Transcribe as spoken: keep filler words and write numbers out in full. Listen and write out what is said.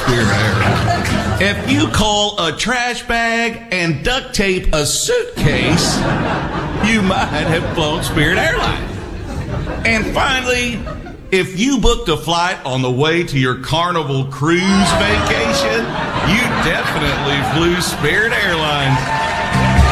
Spirit Airlines. If you call a trash bag and duct tape a suitcase, you might have flown Spirit Airlines. And finally, if you booked a flight on the way to your Carnival cruise vacation, you definitely flew Spirit Airlines.